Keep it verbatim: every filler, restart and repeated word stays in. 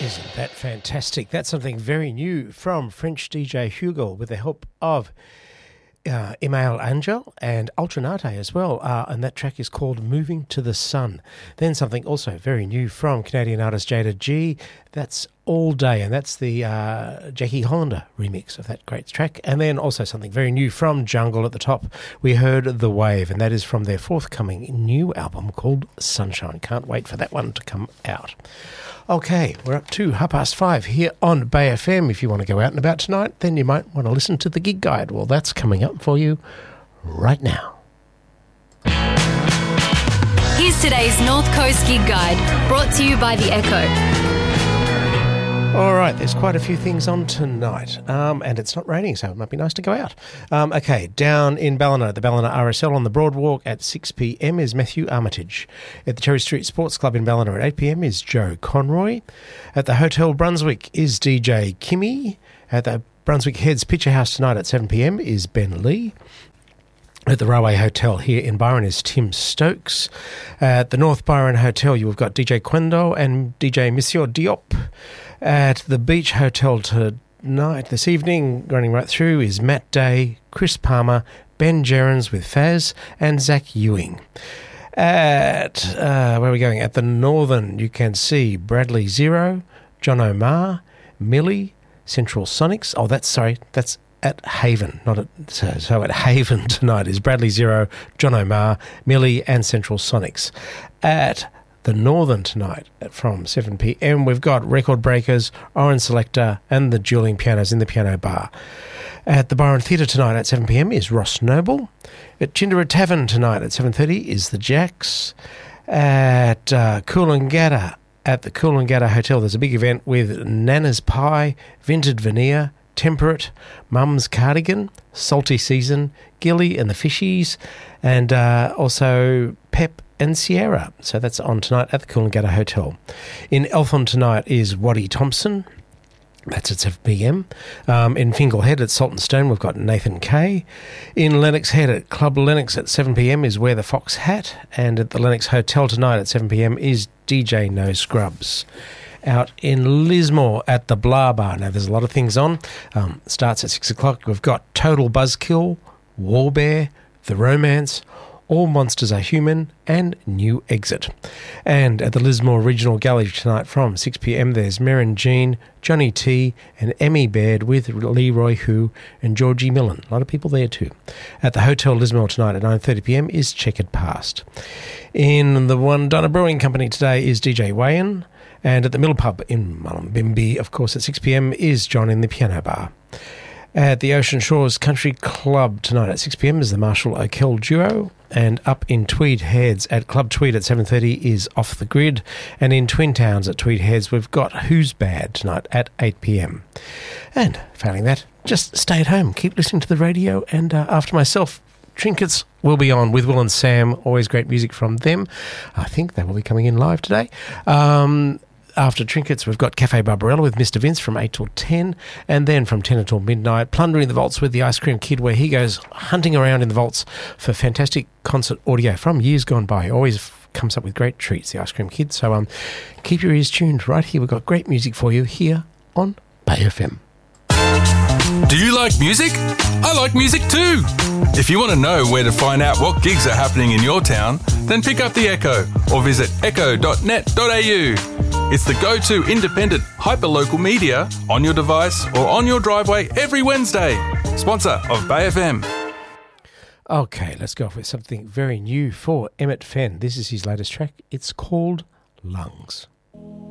Isn't that fantastic? That's something very new from French D J Hugo with the help of uh, Emmail Angel and Ultranate as well. Uh, and that track is called Moving to the Sun. Then something also very new from Canadian artist Jada G. That's All Day, and that's the uh, Jackie Hollander remix of that great track. And then also something very new from Jungle at the top. We heard The Wave, and that is from their forthcoming new album called Sunshine. Can't wait for that one to come out. Okay, we're up to half past five here on Bay F M. If you want to go out and about tonight, then you might want to listen to the gig guide. Well, that's coming up for you right now. Here's today's North Coast Gig Guide, brought to you by The Echo. All right, there's quite a few things on tonight, um, and it's not raining, so it might be nice to go out. Um, okay, down in Ballina, the Ballina R S L on the Broadwalk at six p.m. is Matthew Armitage. At the Cherry Street Sports Club in Ballina at eight p.m. is Joe Conroy. At the Hotel Brunswick is D J Kimmy. At the Brunswick Heads Picture House tonight at seven p.m. is Ben Lee. At the Railway Hotel here in Byron is Tim Stokes. At the North Byron Hotel, you've got D J Quendo and D J Monsieur Diop. At the Beach Hotel tonight, this evening, running right through, is Matt Day, Chris Palmer, Ben Gerrans with Faz, and Zach Ewing. At, uh, where are we going? At the Northern, you can see Bradley Zero, John O'Mar, Millie, Central Sonics. Oh, that's, sorry, that's at Haven, not at, so, so at Haven tonight is Bradley Zero, John O'Mar, Millie, and Central Sonics. At the Northern tonight from seven p.m. we've got Record Breakers, Orange Selector, and the Dueling Pianos in the Piano Bar. At the Byron Theatre tonight at seven p.m. is Ross Noble. At Chindera Tavern tonight at seven thirty is the Jacks. At uh, Coolangatta, at the Coolangatta Hotel, there's a big event with Nana's Pie, Vinted Veneer, Temperate, Mum's Cardigan, Salty Season, Gilly and the Fishies, and uh, also Pep and Sierra. So that's on tonight at the Coolangatta Hotel. In Eltham tonight is Waddy Thompson. That's at seven p.m. Um, in Fingal Head at Salt and Stone, we've got Nathan Kay. In Lennox Head at Club Lennox at seven p.m. is Wear the Fox Hat. And at the Lennox Hotel tonight at seven p.m. is D J No Scrubs. Out in Lismore at the Blah Bar. Now, there's a lot of things on. Um, starts at six o'clock. We've got Total Buzzkill, Warbear, The Romance, All Monsters Are Human, and New Exit. And at the Lismore Regional Gallery tonight from six p.m. there's Merrin Jean, Johnny T, and Emmy Baird with Leroy Hu and Georgie Millen. A lot of people there too. At the Hotel Lismore tonight at nine thirty p.m. is Checkered Past. In the One Donna Brewing Company today is D J Wayan. And at the Middle Pub in Mullumbimby, of course, at six p.m. is John in the Piano Bar. At the Ocean Shores Country Club tonight at six p.m. is the Marshall O'Kell Duo. And up in Tweed Heads at Club Tweed at seven thirty is Off the Grid. And in Twin Towns at Tweed Heads, we've got Who's Bad tonight at eight p.m. And failing that, just stay at home, keep listening to the radio, and uh, after myself, Trinkets will be on with Will and Sam. Always great music from them. I think they will be coming in live today. Um... After Trinkets, we've got Cafe Barbarella with Mister Vince from eight till ten, and then from ten until midnight, Plundering the Vaults with the Ice Cream Kid, where he goes hunting around in the vaults for fantastic concert audio from years gone by. Always comes up with great treats, the Ice Cream Kid. So um, keep your ears tuned right here. We've got great music for you here on Bay F M. Do you like music? I like music too. If you want to know where to find out what gigs are happening in your town, then pick up The Echo or visit echo dot net dot a u. It's the go-to independent, hyper-local media on your device or on your driveway every Wednesday. Sponsor of Bay F M. Okay, let's go off with something very new for Emmett Fenn. This is his latest track. It's called Lungs.